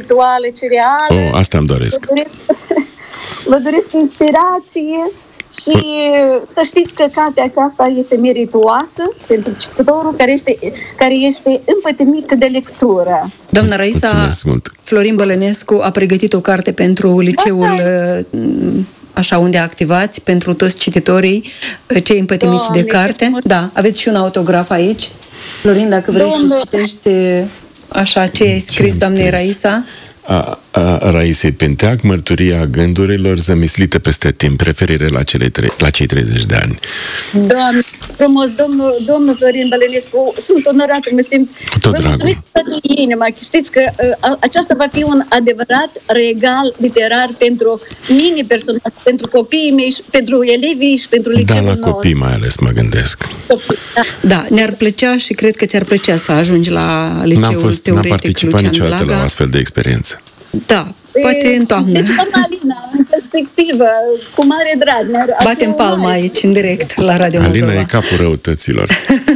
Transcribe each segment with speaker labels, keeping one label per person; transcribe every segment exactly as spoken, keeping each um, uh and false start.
Speaker 1: virtuală, ci reală.
Speaker 2: Oh, asta îmi doresc.
Speaker 1: Vă doresc, vă doresc inspirație și să știți că cartea aceasta este meritoasă pentru cititorul care este, care este împătimit de lectură.
Speaker 3: Doamna Raisa, Florin Bălănescu a pregătit o carte pentru liceul așa unde activați, pentru toți cititorii, cei împătimiți Doamne, de carte. Da, aveți și un autograf aici. Florin, dacă vrei Doamne. să citești așa ce ai scris doamnei Raisa.
Speaker 2: A, a Raisei Pinteac, mărturia gândurilor zămislită peste timp, referire la, cele tre- la cei treizeci de ani.
Speaker 1: Doamne, frumos, domnul, domnul Florin Bălănescu, sunt onorată, mă simt.
Speaker 2: Cu tot dragul.
Speaker 1: Mulțumesc toată inima. Știți că a, aceasta va fi un adevărat regal literar pentru mine personal, pentru copiii mei, și pentru elevii și pentru liceul
Speaker 2: nostru. Da, la copii
Speaker 1: nostru.
Speaker 2: mai ales mă gândesc.
Speaker 3: Da. da, ne-ar plăcea și cred că ți-ar plăcea să ajungi la liceul
Speaker 2: n-am fost,
Speaker 3: teoretic
Speaker 2: n-am participat
Speaker 3: Lucian
Speaker 2: niciodată
Speaker 3: Blaga.
Speaker 2: la o astfel de experiență.
Speaker 3: Da, poate în toamnă.
Speaker 1: Deci, doamna Alina, în perspectivă, cu mare drag.
Speaker 3: Batem palma aici, în direct, la Radio Moldova.
Speaker 2: Alina e capul răutăților.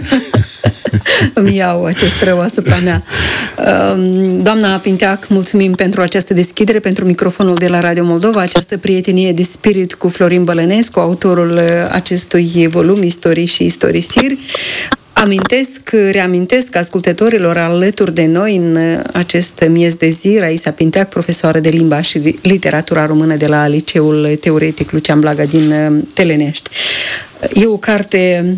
Speaker 3: Îmi iau acest rău asupra mea. Doamna Pinteac, mulțumim pentru această deschidere, pentru microfonul de la Radio Moldova, această prietenie de spirit cu Florin Bălănescu, autorul acestui volum, Istorii și istorisiri. Amintesc, reamintesc ascultătorilor alături de noi în acest miez de zi, Raisa Pinteac, profesoară de limba și literatura română de la Liceul Teoretic Lucian Blaga din Telenești. E o carte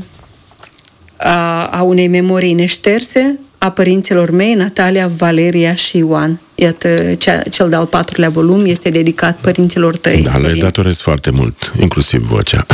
Speaker 3: a, a unei memorii neșterse a părinților mei, Natalia, Valeria și Ioan. Iată, cea, cel de-al patrulea volum este dedicat părinților tăi.
Speaker 2: Da, le datorez foarte mult, inclusiv vocea.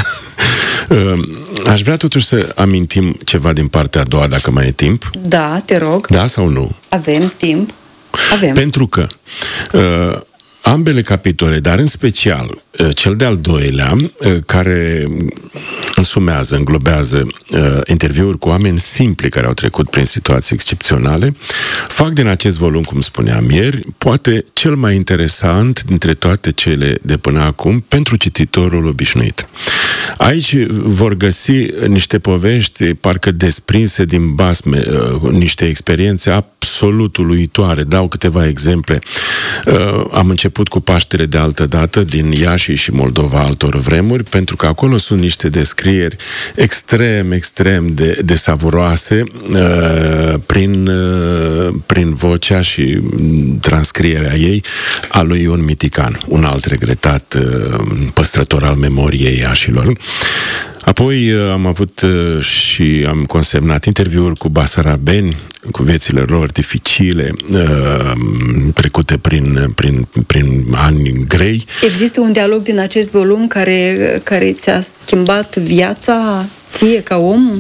Speaker 2: Aș vrea totuși să amintim ceva din partea a doua, dacă mai e timp.
Speaker 3: Da, te rog.
Speaker 2: Da sau nu?
Speaker 3: Avem timp. Avem.
Speaker 2: Pentru că uh, ambele capitole, dar în special uh, cel de-al doilea, uh, care însumează, înglobează uh, interviuri cu oameni simpli care au trecut prin situații excepționale, fac din acest volum, cum spuneam ieri, poate cel mai interesant dintre toate cele de până acum pentru cititorul obișnuit. Aici vor găsi niște povești parcă desprinse din basme, uh, niște experiențe absolut uluitoare. Dau câteva exemple. Uh, am început cu Paștele de altă dată din Iași și Moldova altor vremuri, pentru că acolo sunt niște descrieri extrem, extrem de, de savuroase uh, prin, uh, prin vocea și transcrierea ei a lui Ion Mitican, un alt regretat uh, păstrător al memoriei iașilor. Apoi am avut și am consemnat interviuri cu basarabeni, cu viețile lor dificile, trecute prin, prin, prin ani grei.
Speaker 3: Există un dialog din acest volum care, care ți-a schimbat viața ție ca om?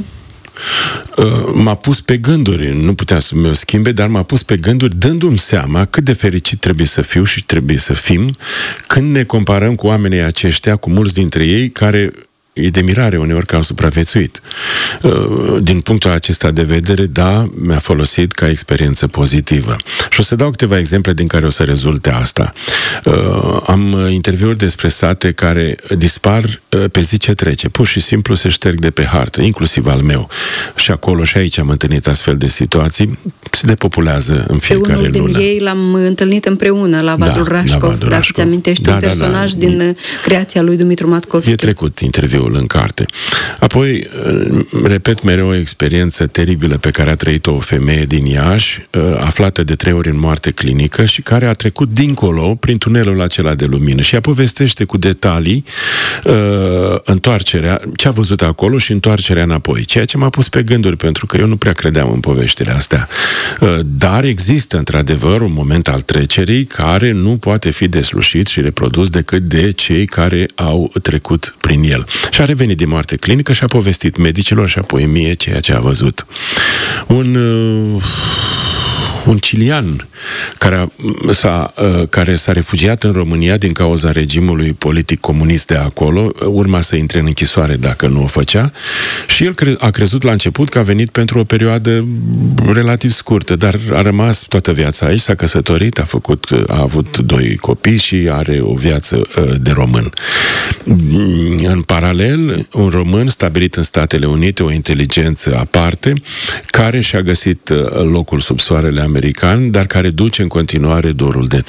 Speaker 2: M-a pus pe gânduri, nu putea să mă schimbe, dar m-a pus pe gânduri dându-mi seama cât de fericit trebuie să fiu și trebuie să fim când ne comparăm cu oamenii aceștia, cu mulți dintre ei care e de mirare uneori că au supraviețuit. Din punctul acesta de vedere, da, mi-a folosit ca experiență pozitivă. Și o să dau câteva exemple din care o să rezulte asta. Am interviuri despre sate care dispar pe zi ce trece. Pur și simplu se șterg de pe hartă, inclusiv al meu. Și acolo și aici am întâlnit astfel de situații. Se depopulează în fiecare lună.
Speaker 3: Pe unul din ei l-am întâlnit împreună la Vadul da, Rașcov, dacă ți amintești, da, un personaj da, da. din creația lui Dumitru Matkovski.
Speaker 2: E trecut interviul în carte. Apoi, repet mereu o experiență teribilă pe care a trăit-o o femeie din Iași, aflată de trei ori în moarte clinică și care a trecut dincolo prin tunelul acela de lumină și ea povestește cu detalii uh, întoarcerea, ce a văzut acolo și întoarcerea înapoi. Ceea ce m-a pus pe gânduri, pentru că eu nu prea credeam în poveștile astea. Uh, dar există, într-adevăr, un moment al trecerii care nu poate fi deslușit și reprodus decât de cei care au trecut prin el. Și a revenit din moarte clinică și a povestit medicilor și apoi mie ceea ce a văzut. Un... Uh, un cilian care, a, s-a, care s-a refugiat în România din cauza regimului politic comunist de acolo, urma să intre în închisoare dacă nu o făcea, și el cre- a crezut la început că a venit pentru o perioadă relativ scurtă, dar a rămas toată viața aici, s-a căsătorit, a, făcut, a avut doi copii și are o viață de român. În paralel, un român stabilit în Statele Unite, o inteligență aparte, care și-a găsit locul sub soarele american, dar care duce în continuare dorul de